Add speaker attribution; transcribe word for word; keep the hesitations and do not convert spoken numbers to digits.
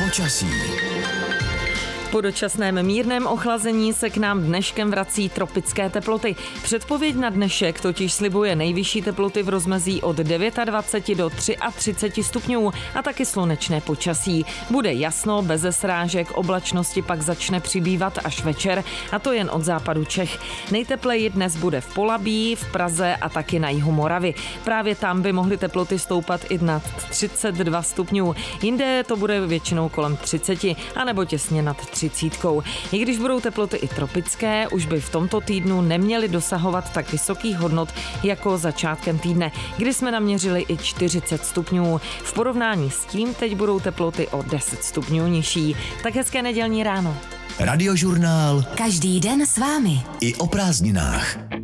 Speaker 1: Počasí.
Speaker 2: Po dočasném mírném ochlazení se k nám dneškem vrací tropické teploty. Předpověď na dnešek totiž slibuje nejvyšší teploty v rozmezí od dvacet devět do třicet tři stupňů a taky slunečné počasí. Bude jasno, beze srážek, oblačnosti pak začne přibývat až večer, a to jen od západu Čech. Nejtepleji dnes bude v Polabí, v Praze a taky na jihu Moravy. Právě tam by mohly teploty stoupat i nad třicet dva stupňů. Jinde to bude většinou kolem třicet, anebo těsně nad třicítkou. I když budou teploty i tropické, už by v tomto týdnu neměly dosahovat tak vysokých hodnot jako začátkem týdne, kdy jsme naměřili i čtyřicet stupňů. V porovnání s tím teď budou teploty o deset stupňů nižší. Tak hezké nedělní ráno.
Speaker 1: Radiožurnál.
Speaker 3: Každý den s vámi.
Speaker 1: I o prázdninách.